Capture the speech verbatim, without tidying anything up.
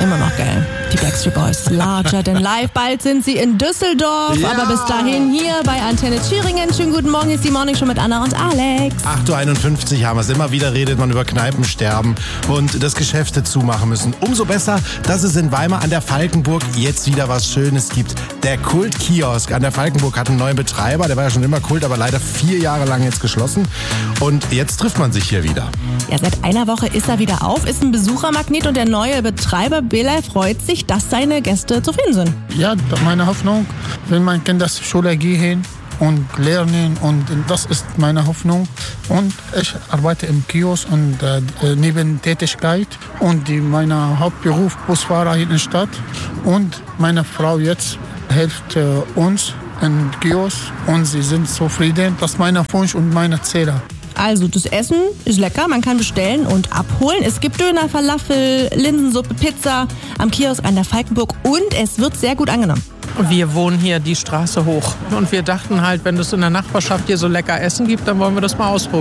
immer noch geil. Die Backstreet Boys, larger than life. Bald sind sie in Düsseldorf, ja. aber bis dahin hier bei Antenne Thüringen. Schönen guten Morgen, hier ist die Morning Show mit Anna und Alex. acht Uhr einundfünfzig haben wir es. Immer wieder redet man über Kneipensterben und das Geschäfte zumachen müssen. Umso besser, dass es in Weimar an der Falkenburg jetzt wieder was Schönes gibt. Der Kult-Kiosk an der Falkenburg hat einen neuen Betreiber. Der war ja schon immer Kult, aber leider vier Jahre lang jetzt geschlossen. Und jetzt trifft man sich hier wieder. Ja, seit einer Woche ist er wieder auf, ist ein Besuchermagnet und der neue Betreiber Bela freut sich, dass seine Gäste zufrieden sind. Ja, meine Hoffnung, wenn mein Kind zur Schule gehen und lernen und das ist meine Hoffnung. Und ich arbeite im Kiosk und äh, Nebentätigkeit und die, mein Hauptberuf Busfahrer hier in der Stadt und meine Frau jetzt hilft äh, uns im Kiosk und sie sind zufrieden. Das ist mein Wunsch und meine Ziele. Also das Essen ist lecker, man kann bestellen und abholen. Es gibt Döner, Falafel, Linsensuppe, Pizza am Kiosk an der Falkenburg und es wird sehr gut angenommen. Wir wohnen hier die Straße hoch und wir dachten halt, wenn es in der Nachbarschaft hier so lecker Essen gibt, dann wollen wir das mal ausprobieren.